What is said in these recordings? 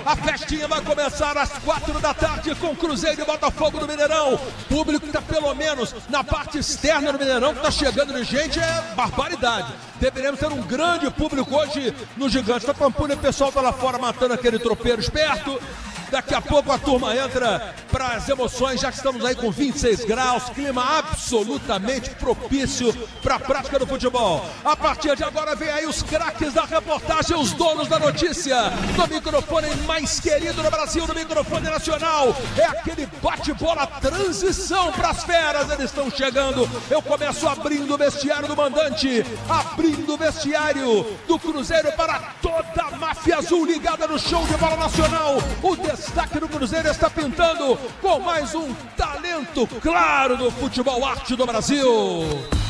A festinha vai começar às 4 da tarde com Cruzeiro e Botafogo no Mineirão. Público que está pelo menos na parte externa do Mineirão, que está chegando de gente, é barbaridade. Deveremos ter um grande público hoje no Gigante da Pampulha. O pessoal está lá fora matando aquele tropeiro esperto. Daqui a pouco a turma entra para as emoções, já que estamos aí com 26 graus, clima absolutamente propício para a prática do futebol. A partir de agora vem aí os craques da reportagem, os donos da notícia, do microfone mais querido no Brasil, do microfone nacional. É aquele bate-bola, transição para as feras, eles estão chegando. Eu começo abrindo o vestiário do mandante, abrindo o vestiário do Cruzeiro para toda a máfia azul ligada no show de bola nacional. O destaque do Cruzeiro está pintando com mais um talento claro do futebol arte do Brasil.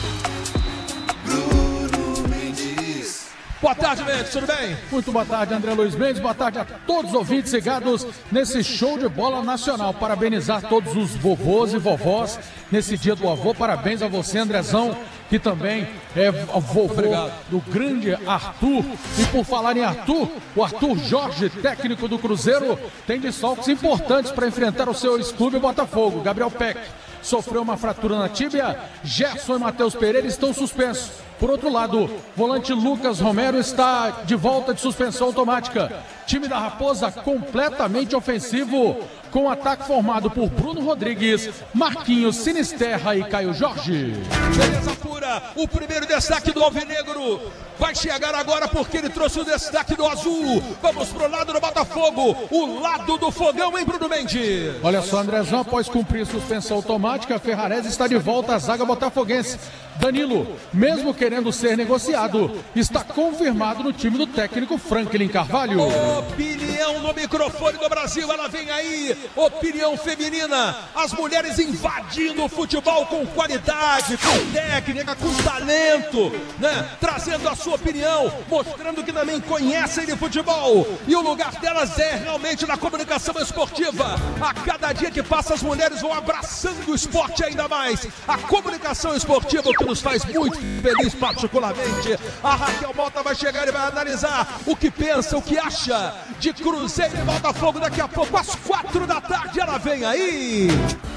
Bruno Mendes. Boa tarde, Mendes, tudo bem? Muito boa tarde, André Luiz Mendes. Boa tarde a todos os ouvintes ligados nesse show de bola nacional. Parabenizar todos os vovôs e vovós nesse dia do avô. Parabéns a você, Andrezão, que também é vovô do grande Arthur. E por falar em Arthur, o Arthur Jorge, técnico do Cruzeiro, tem desfalques importantes para enfrentar o seu ex-clube Botafogo. Gabriel Peck sofreu uma fratura na tíbia, Gerson e Matheus Pereira estão suspensos. Por outro lado, volante Lucas Romero está de volta de suspensão automática. Time da Raposa completamente ofensivo, com ataque formado por Bruno Rodrigues, Marquinhos, Sinisterra e Caio Jorge. Beleza pura, o primeiro destaque do Alvinegro vai chegar agora porque ele trouxe o destaque do Azul. Vamos pro lado do Botafogo, o lado do Fogão, hein, Bruno Mendes? Olha só, Andrezão, após cumprir suspensão automática, Ferrarese está de volta à zaga botafoguense. Danilo, mesmo querendo ser negociado, está confirmado no time do técnico Franklin Carvalho. Opinião no microfone do Brasil, ela vem aí, opinião feminina, as mulheres invadindo o futebol com qualidade, com técnica, com talento, né? Trazendo a sua opinião, mostrando que também conhecem de futebol, e o lugar delas é realmente na comunicação esportiva. A cada dia que passa, as mulheres vão abraçando o esporte ainda mais, a comunicação esportiva, o que nos faz muito feliz particularmente. A Raquel Mota vai chegar e vai analisar o que pensa, o que acha de Cruzeiro e Botafogo daqui a pouco, às 4 da tarde, ela vem aí.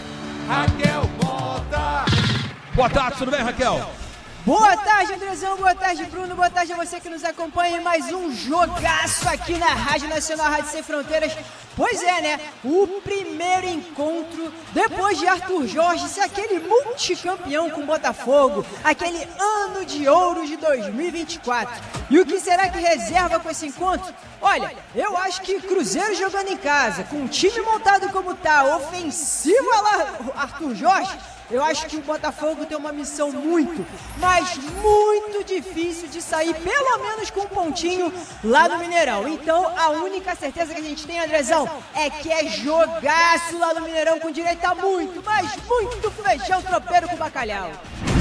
Raquel Mota. Boa tarde, tudo bem, Raquel? Boa tarde, Andrezão, boa tarde, Bruno, boa tarde a você que nos acompanha em mais um jogaço aqui na Rádio Nacional, Rádio Sem Fronteiras. Pois é, né? O primeiro encontro depois de Arthur Jorge ser aquele multicampeão com o Botafogo, aquele ano de ouro de 2024. E o que será que reserva com esse encontro? Olha, eu acho que Cruzeiro jogando em casa, com um time montado como tá, ofensivo a lá Arthur Jorge, eu acho que o Botafogo tem uma missão muito, mas muito difícil de sair, pelo menos com um pontinho lá no Mineirão. Então, a única certeza que a gente tem, Andrezão, é que é jogaço lá no Mineirão, com direito a muito, mas muito feijão tropeiro com bacalhau.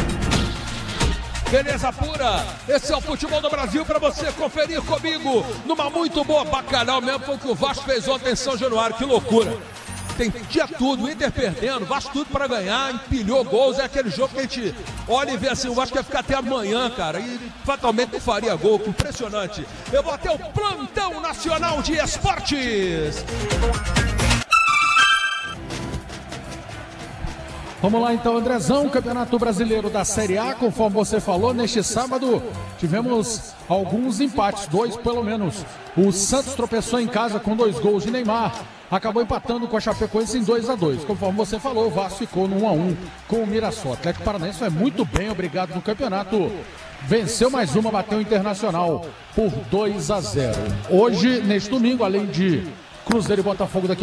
Beleza pura, esse é o futebol do Brasil para você conferir comigo numa muito boa bacalhau mesmo, foi o que o Vasco fez ontem em São Januário, que loucura. Tinha tudo, o Inter perdendo, o Vasco tudo para ganhar, empilhou gols, é aquele jogo que a gente olha e vê assim, o Vasco vai ficar até amanhã, cara, e fatalmente não faria gol, que impressionante. Eu vou até o plantão nacional de esportes. Vamos lá então, Andrezão, Campeonato Brasileiro da Série A, conforme você falou, neste sábado tivemos alguns empates, 2 pelo menos. O Santos tropeçou em casa com 2 gols de Neymar, acabou empatando com a Chapecoense em 2-2. Conforme você falou, o Vasco ficou no 1-1 com o Mirassol. O Atlético Paranaense vai muito bem, obrigado no campeonato. Venceu mais uma, bateu o Internacional por 2-0. Hoje, neste domingo, além de Cruzeiro e Botafogo daqui